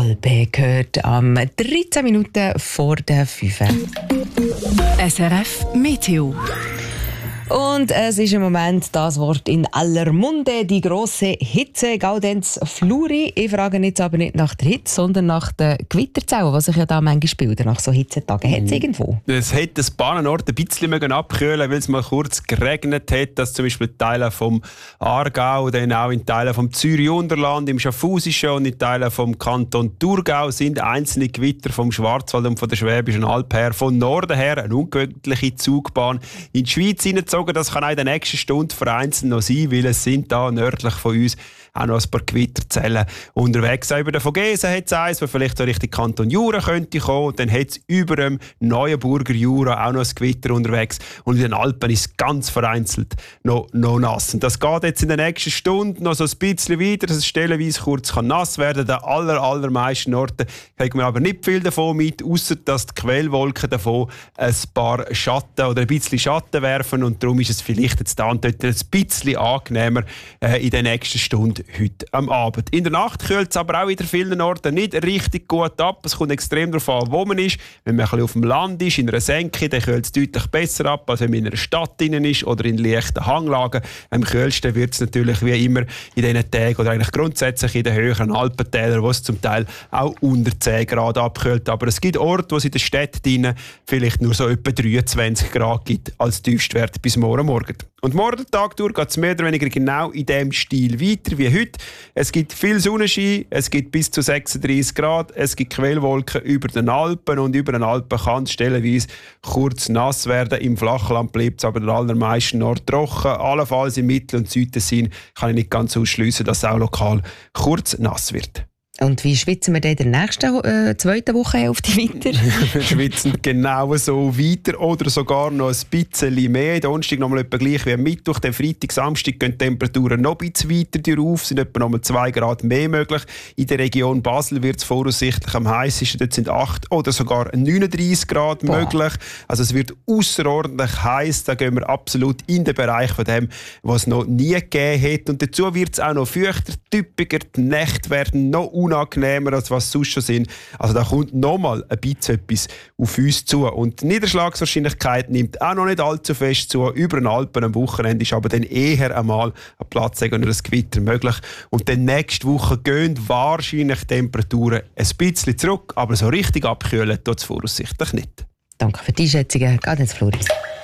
Albe gehört am 13 Minuten vor der 5. SRF Meteo. Und es ist im Moment das Wort in aller Munde, die grosse Hitze, Gaudenz Fluri. Ich frage jetzt aber nicht nach der Hitze, sondern nach den Gewitterzellen, die sich ja da manchmal bilden nach so Hitzetagen. Hat es irgendwo? Es hätte ein paar Orte ein bisschen abkühlen, weil es mal kurz geregnet hat, dass zum Beispiel Teile vom Aargau, dann auch in Teilen vom Zürich-Unterland, im Schaffhausischen und in Teilen vom Kanton Thurgau sind einzelne Gewitter vom Schwarzwald und von der Schwäbischen Alb her, von Norden her eine ungewöhnliche Zugbahn in die Schweiz hineingezogen. Das kann auch in der nächsten Stunde vereinzelt noch sein, weil es sind da nördlich von uns auch noch ein paar Gewitterzellen unterwegs. Auch über den Vogesen hat es eins, das vielleicht auch Richtung Kanton Jura könnte kommen. Und dann hat es über dem Neuenburger Jura auch noch ein Gewitter unterwegs. Und in den Alpen ist es ganz vereinzelt noch nass. Und das geht jetzt in der nächsten Stunde noch so ein bisschen weiter, dass es stellenweise kurz nass werden kann. An den allermeisten Orten kriegt man aber nicht viel davon mit, außer dass die Quellwolken davon ein paar Schatten oder ein bisschen Schatten werfen. Und darum ist es vielleicht jetzt da und dort ein bisschen angenehmer in der nächsten Stunde heute am Abend. In der Nacht kühlt es aber auch in vielen Orten nicht richtig gut ab. Es kommt extrem darauf an, wo man ist. Wenn man ein bisschen auf dem Land ist, in einer Senke, dann kühlt es deutlich besser ab, als wenn man in einer Stadt drin ist oder in leichten Hanglagen. Am kühlsten wird es natürlich wie immer in diesen Tagen oder eigentlich grundsätzlich in den höheren Alpentälern, wo es zum Teil auch unter 10 Grad abkühlt. Aber es gibt Orte, wo es in den Städten vielleicht nur so etwa 23 Grad gibt als Tiefstwert bis morgen Morgen. Und morgen Tag durch geht es mehr oder weniger genau in diesem Stil weiter wie heute. Es gibt viel Sonnenschein, es gibt bis zu 36 Grad, es gibt Quellwolken über den Alpen und über den Alpen kann es stellenweise kurz nass werden. Im Flachland bleibt es aber den allermeisten Orten trocken. Allenfalls im Mittel- und Südtessin kann ich nicht ganz ausschliessen, dass es auch lokal kurz nass wird. Und wie schwitzen wir dann in der nächsten zweiten Woche auf die weiter? Wir schwitzen genau so weiter oder sogar noch ein bisschen mehr. Donnerstag noch mal etwa gleich wie am Mittwoch. Dann Freitag, Samstag gehen die Temperaturen noch ein bisschen weiter rauf. Es sind etwa noch mal 2 Grad mehr möglich. In der Region Basel wird es voraussichtlich am heißesten. Dort sind 8 oder sogar 39 Grad möglich. Also es wird außerordentlich heiß. Da gehen wir absolut in den Bereich von dem, was es noch nie gegeben hat. Und dazu wird es auch noch feuchter, typischer. Die Nächte werden noch unangenehmer, als was sonst schon sind. Also da kommt nochmal ein bisschen etwas auf uns zu. Und die Niederschlagswahrscheinlichkeit nimmt auch noch nicht allzu fest zu. Über den Alpen am Wochenende ist aber dann eher einmal ein Platz oder ein Gewitter möglich. Und dann nächste Woche gehen wahrscheinlich die Temperaturen ein bisschen zurück, aber so richtig abkühlen tut es voraussichtlich nicht. Danke für die Einschätzungen. Gaudenz Fluri.